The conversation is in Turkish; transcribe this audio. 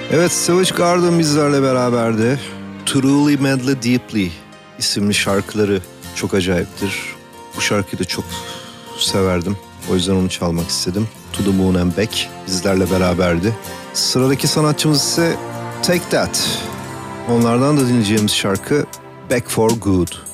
Evet, Savage Garden bizlerle beraberdi. Truly Madly Deeply isimli şarkıları çok acayiptir. Bu şarkıyı da çok severdim. O yüzden onu çalmak istedim. To the Moon and Back bizlerle beraberdi. Sıradaki sanatçımız ise Take That. Onlardan da dinleyeceğimiz şarkı Back for Good.